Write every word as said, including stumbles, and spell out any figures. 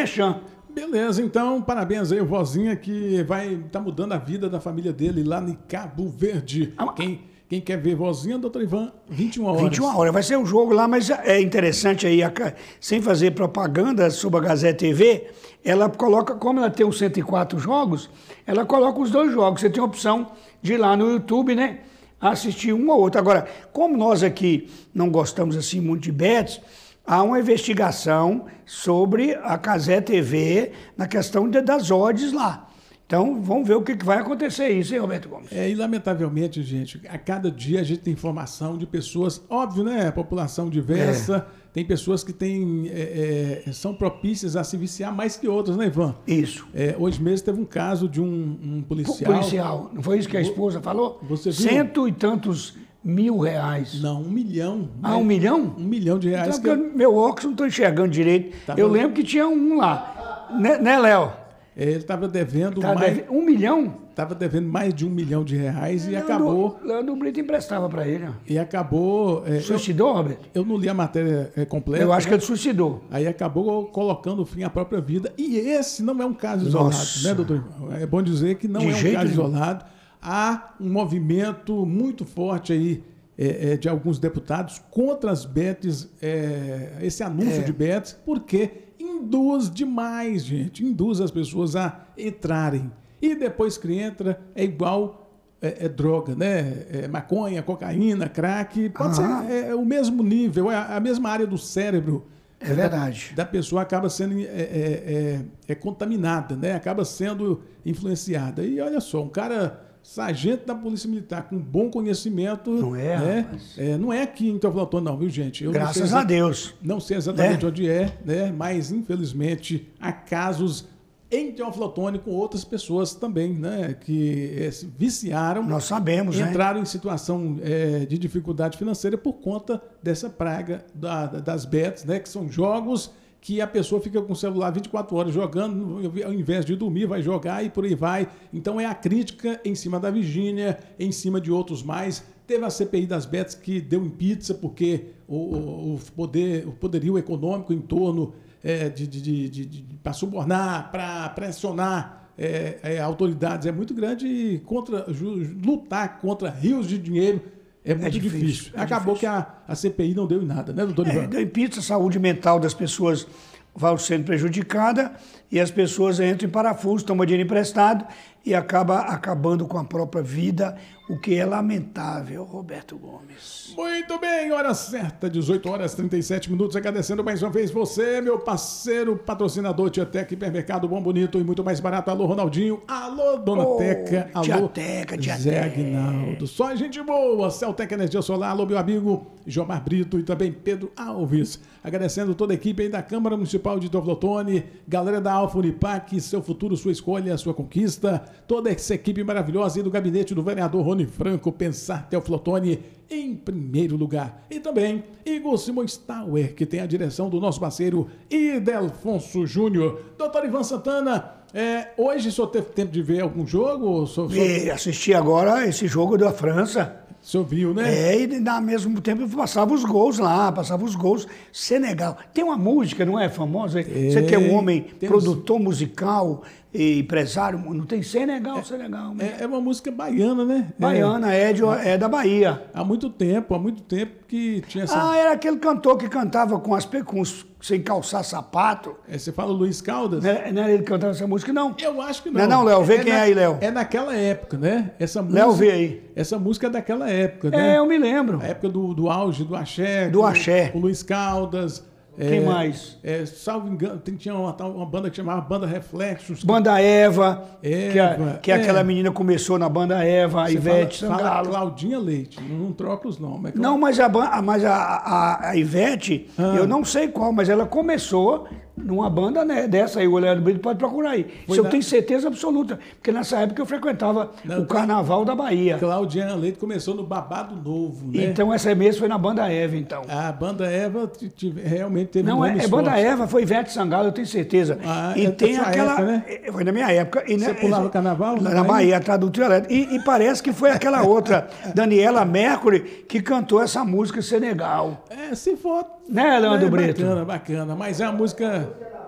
merchan. Beleza, então, parabéns aí, o Vozinha, que vai tá mudando a vida da família dele lá em Cabo Verde. Ah, Quem, quem quer ver Vozinha, doutor Ivan, vinte e uma horas. vinte e uma horas, vai ser o jogo lá, mas é interessante aí, a ca- sem fazer propaganda sobre a Gazette T V, ela coloca, como ela tem os cento e quatro jogos, ela coloca os dois jogos. Você tem a opção de ir lá no YouTube, né, assistir um ou outro. Agora, como nós aqui não gostamos assim muito de bets, há uma investigação sobre a Gazette T V na questão de, das odds lá. Então, vamos ver o que, que vai acontecer isso, hein, Roberto Gomes? É, e lamentavelmente, gente, a cada dia a gente tem informação de pessoas, óbvio, né? População diversa, É. tem pessoas que têm, é, é, são propícias a se viciar mais que outras, né, Ivan? Isso. É, hoje mesmo teve um caso de um, um policial. Policial, não foi isso que a esposa falou? Você viu? Cento e tantos mil reais. Não, um milhão. Ah, né? um milhão? Um milhão de reais. Então, que porque meu óculos não estou enxergando direito. Tá eu bom. lembro que tinha um lá. Né, né Léo? ele estava devendo, Tá mais, deve- Um milhão? tava devendo mais de um milhão de reais e Leandro- acabou. Leandro Brito emprestava para ele. ó. E acabou. é, eu, Suicidou, Roberto? eu não li a matéria é, completa. Eu acho que né? ele suicidou. Aí acabou colocando fim à própria vida. E esse não é um caso isolado, Nossa. né, doutor Ivan? É bom dizer que não De é um jeito caso nenhum. isolado. Há um movimento muito forte aí é, é, de alguns deputados contra as bets, é, esse anúncio É. de bets, porque induz demais, gente. Induz as pessoas a entrarem. E depois que entra, é igual é, é droga, né? É maconha, cocaína, crack. Pode Aham. ser é, é o mesmo nível, é a a mesma área do cérebro É verdade. da pessoa acaba sendo é, é, é, é contaminada, né? Acaba sendo influenciada. E olha só, um cara sargento da Polícia Militar com bom conhecimento, Não é, né? rapaz? É, não é aqui em Teoflotone não, viu, gente? Eu não sei Graças exa- a Deus. Não sei exatamente Né? onde é, né? Mas infelizmente há casos em Teoflotone com outras pessoas também, né? Que eh, se viciaram, Nós sabemos, né? entraram em situação eh, de dificuldade financeira por conta dessa praga da- da- das bets, né? Que são jogos que a pessoa fica com o celular vinte e quatro horas jogando, ao invés de dormir, vai jogar e por aí vai. Então é a crítica em cima da Virgínia, em cima de outros mais. Teve a C P I das bets que deu em pizza, porque o, o- o poder, o poderio econômico em torno é, de, de, de, de, de para subornar, para pressionar é, é, autoridades é muito grande e contra, ju- lutar contra rios de dinheiro é muito difícil, difícil. é Acabou difícil. que a, a C P I não deu em nada, né, doutor É, Ivan? deu em pizza, a saúde mental das pessoas vai sendo prejudicada e as pessoas entram em parafuso, tomam dinheiro emprestado e acaba acabando com a própria vida, o que é lamentável, Roberto Gomes. Muito bem, hora certa, dezoito horas e trinta e sete minutos. Agradecendo mais uma vez você, meu parceiro, patrocinador Tiatec, Hipermercado Bom Bonito e muito mais barato. Alô, Ronaldinho. Alô, Dona Ô, Teca. Alô, Tiateca, Tiateca. Zé Aguinaldo. Só gente boa. Celtec Energia Solar. Alô, meu amigo Jomar Brito e também Pedro Alves. Agradecendo toda a equipe aí da Câmara Municipal de Teoflotone, galera da Alfa Unipac, seu futuro, sua escolha, sua conquista. Toda essa equipe maravilhosa aí do gabinete do vereador Rony Franco, pensar Teoflotone em primeiro lugar. E também Igor Simões Tower, que tem a direção do nosso parceiro Idelfonso Júnior. Doutor Ivan Santana, é, hoje o senhor teve tempo de ver algum jogo? O senhor, o senhor, E assisti agora esse jogo da França. o senhor viu, né? É, e ao mesmo tempo passava os gols lá, passava os gols. Senegal. Tem uma música, não é famosa? Você que é um homem temos- produtor musical e empresário, não tem Senegal, Senegal. né? É, é uma música baiana, né? Baiana, é, de, é da Bahia. É, há muito tempo, há muito tempo que tinha essa... Ah, era aquele cantor que cantava com as pe- com os, sem calçar sapato. É, você fala Luiz Caldas? Não era, não era ele que cantava essa música, não. Eu acho que não. Não é não, Léo? Vê quem é na- aí, Léo. É naquela época, né? Essa música, Léo, vê aí. Essa música é daquela época, né? É, eu me lembro. A época do, do auge, do axé. Do com- axé. Com o Luiz Caldas. Quem é, mais? É, salvo engano, tem- tinha uma, tal- uma banda que chamava Banda Reflexos. Banda Eva, que, a- Eva, que é. aquela menina começou na banda Eva, a Você Ivete fala, fala Sangalo. Claudinha Leite, não, não troca os nomes. É Clau- Não, mas a, ban- mas a, a, a Ivete, Ah. eu não sei qual, mas ela começou numa banda, né, dessa aí, o Leandro Brito pode procurar aí. Foi Isso eu na- tenho certeza absoluta, porque nessa época eu frequentava Não, o Carnaval da Bahia. Claudinha Leite começou no Babado Novo, né? Então essa mesmo foi na banda Eva, então. A banda Eva t- tive- realmente teve Não, é, nomes é banda fortes. Eva, foi Ivete Sangalo, eu tenho certeza. Ah, e é tem da sua aquela. época, né? é, Foi na minha época. E, Você né, pulava é, o carnaval na Na Bahia? Bahia, atrás do trio elétrico. E, e parece que foi aquela outra, Daniela Mercury, que cantou essa música Senegal. É, se for. Né, Leandro é, Brito? Bacana, bacana. Mas é a música.